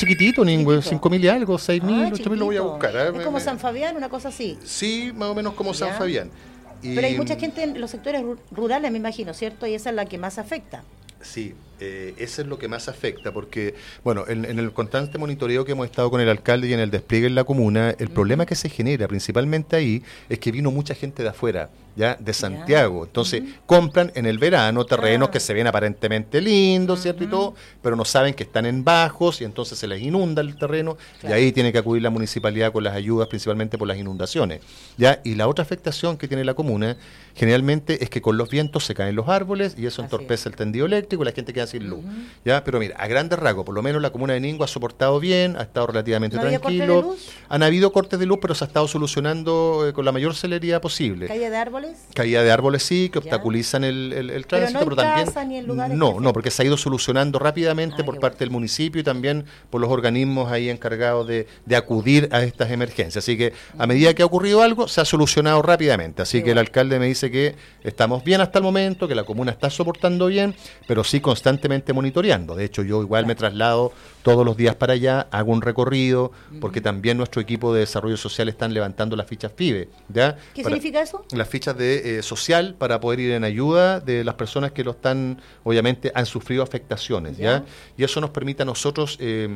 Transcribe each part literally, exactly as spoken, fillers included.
chiquitito, ningún Chiquitito. cinco mil y algo, seis Ah, mil, ocho mil, lo voy a chiquitito. buscar. ¿eh? Es Me- como me- San Fabián, una cosa así. Sí, más o menos como San Ya. Fabián. Y- Pero hay mucha gente en los sectores ru- rurales, me imagino, ¿cierto? Y esa es la que más afecta. Sí, eh, eso es lo que más afecta, porque, bueno, en, en el constante monitoreo que hemos estado con el alcalde y en el despliegue en la comuna, el problema que se genera principalmente ahí es que vino mucha gente de afuera, ya de Santiago. Entonces, compran en el verano terrenos Ah. que se ven aparentemente lindos, ¿cierto? Y todo, pero no saben que están en bajos y entonces se les inunda el terreno Claro. y ahí tiene que acudir la municipalidad con las ayudas, principalmente por las inundaciones. ¿Ya? Y la otra afectación que tiene la comuna generalmente es que con los vientos se caen los árboles y eso Así entorpece el tendido eléctrico y la gente queda sin luz. ¿Ya? Pero mira, a grandes rasgos, por lo menos la comuna de Ningua ha soportado bien, ha estado relativamente ¿No había corte tranquilo. de luz? Han habido cortes de luz, pero se ha estado solucionando eh, con la mayor celeridad posible. ¿Calle de árboles? Caída de árboles sí, que Ya. obstaculizan el, el, el Pero tránsito, no en pero, también... casa ni en lugares no, que no, porque se ha ido solucionando rápidamente Ah, por qué parte bueno. del municipio y también por los organismos ahí encargados de, de acudir a estas emergencias. Así que a medida que ha ocurrido algo, se ha solucionado rápidamente. Así Qué que el bueno. alcalde me dice que estamos bien hasta el momento, que la comuna está soportando bien, pero sí constantemente monitoreando. De hecho, yo igual me traslado todos los días para allá, hago un recorrido, porque también nuestro equipo de desarrollo social están levantando las fichas FIBE. ¿Ya? ¿Qué Para- significa eso? las fichas de eh, social para poder ir en ayuda de las personas que lo están, obviamente, han sufrido afectaciones, ¿ya? Ya. Y eso nos permite a nosotros eh,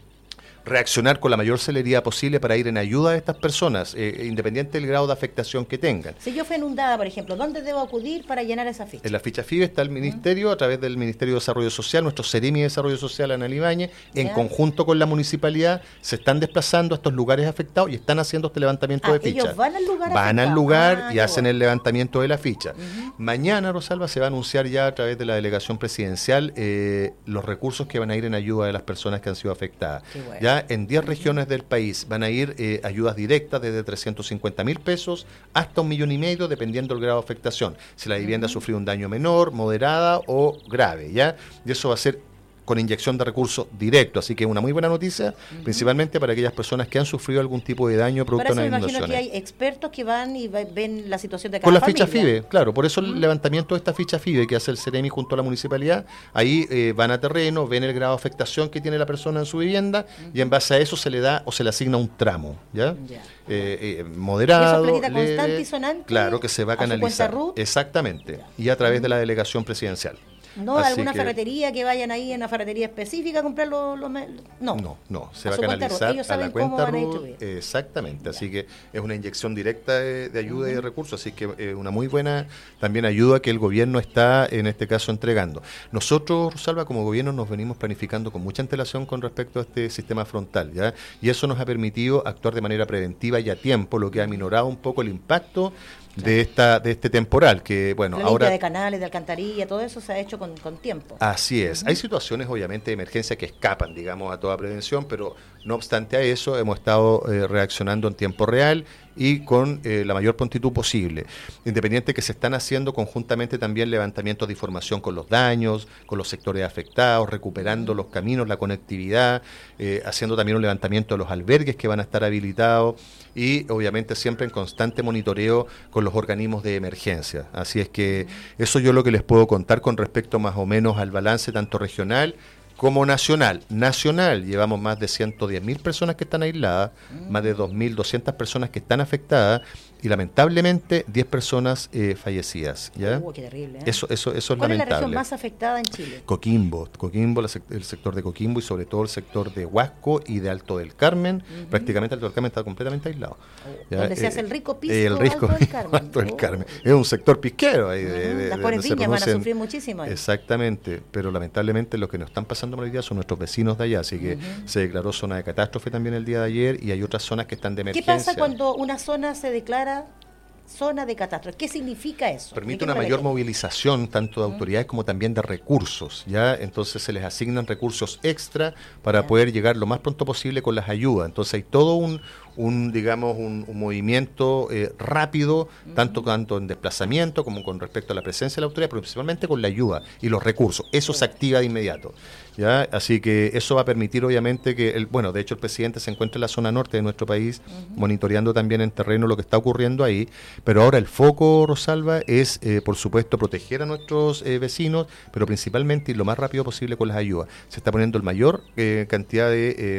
reaccionar con la mayor celeridad posible para ir en ayuda de estas personas, eh, independiente del grado de afectación que tengan. Si yo fui inundada, por ejemplo, ¿dónde debo acudir para llenar esa ficha? En la ficha FIBE está el Ministerio, a través del Ministerio de Desarrollo Social, nuestro Seremi de Desarrollo Social, Ana Libáñez, en Ya. conjunto con la municipalidad, se están desplazando a estos lugares afectados y están haciendo este levantamiento Ah, de fichas. ellos van al lugar Van al afectado. lugar Ah, y qué hacen bueno. el levantamiento de la ficha. Mañana, Rosalba, se va a anunciar ya a través de la delegación presidencial eh, los recursos que van a ir en ayuda de las personas que han sido afectadas. Qué bueno. Ya en diez regiones del país van a ir eh, ayudas directas desde trescientos cincuenta mil pesos hasta un millón y medio, dependiendo del grado de afectación. Si la vivienda ha sufrido un daño menor, moderada o grave, ¿ya? Y eso va a ser con inyección de recursos directo, así que es una muy buena noticia, principalmente para aquellas personas que han sufrido algún tipo de daño producto Para de eso me las imagino que inundaciones. hay expertos que van y ve- ven la situación de cada Con la familia. ficha FIBE, claro, por eso el levantamiento de esta ficha FIBE que hace el Ceremi junto a la municipalidad, ahí eh, van a terreno, ven el grado de afectación que tiene la persona en su vivienda y en base a eso se le da o se le asigna un tramo, ¿ya? Ya. Eh, eh, moderado, ¿Y eso es platita leve, constante y sonante claro, que se va a a su cuenta canalizar, RUT? exactamente, y a través de la delegación presidencial. No, Así alguna que- ferretería que vayan ahí en una ferretería específica a comprar los... los me- no. No, no, se A va a su cuenta RUT. canalizar Ellos a la saben cómo cuenta van a RUT, distribuir. exactamente, así que es una inyección directa de, de ayuda y de recursos, así que es una muy buena también ayuda que el gobierno está en este caso entregando. Nosotros, Rosalba, como gobierno nos venimos planificando con mucha antelación con respecto a este sistema frontal, ¿ya? Y eso nos ha permitido actuar de manera preventiva y a tiempo, lo que ha minorado un poco el impacto de esta de este temporal, que bueno, La ahora... limpia de canales, de alcantarilla, todo eso se ha hecho con, con tiempo. Así es. Hay situaciones, obviamente, de emergencia que escapan, digamos, a toda prevención, pero no obstante a eso, hemos estado eh, reaccionando en tiempo real y con eh, la mayor prontitud posible. Independiente que se están haciendo conjuntamente también levantamientos de información con los daños, con los sectores afectados, recuperando los caminos, la conectividad, eh, haciendo también un levantamiento de los albergues que van a estar habilitados y obviamente siempre en constante monitoreo con los organismos de emergencia. Así es que eso yo lo que les puedo contar con respecto más o menos al balance tanto regional como nacional. Nacional, llevamos más de ciento diez mil personas que están aisladas, más de dos mil doscientas personas que están afectadas y lamentablemente diez personas eh, fallecidas. ¿Ya? Uh, qué terrible, ¿eh? Eso, eso, eso es ¿Cuál es la lamentable. región más afectada en Chile? Coquimbo, Coquimbo, la sec- el sector de Coquimbo y sobre todo el sector de Huasco y de Alto del Carmen. Prácticamente Alto del Carmen está completamente aislado. Oh, donde se hace el rico pisco el rico Alto del Carmen. Alto del Oh. Carmen. Es un sector pisquero ahí. de- Ujú, de- las de pobres donde se viñas van a producen- sufrir muchísimo ahí. Exactamente, pero lamentablemente lo que nos están pasando por hoy día son nuestros vecinos de allá, así que se declaró zona de catástrofe también el día de ayer y hay otras zonas que están de ¿Qué emergencia. pasa cuando una zona se declara zona de catástrofe? ¿Qué significa eso? Permite ¿De qué una mayor protege? movilización tanto de autoridades como también de recursos, ¿ya? Entonces se les asignan recursos extra para Ya. poder llegar lo más pronto posible con las ayudas. Entonces hay todo un, un digamos, un, un movimiento eh, rápido, tanto, tanto en desplazamiento como con respecto a la presencia de la autoridad, pero principalmente con la ayuda y los recursos. Eso se activa de inmediato, ¿ya? Así que eso va a permitir obviamente que, el, bueno, de hecho el presidente se encuentra en la zona norte de nuestro país, monitoreando también en terreno lo que está ocurriendo ahí, pero ahora el foco, Rosalba, es eh, por supuesto proteger a nuestros eh, vecinos, pero principalmente ir lo más rápido posible con las ayudas. Se está poniendo el mayor eh, cantidad de... Eh,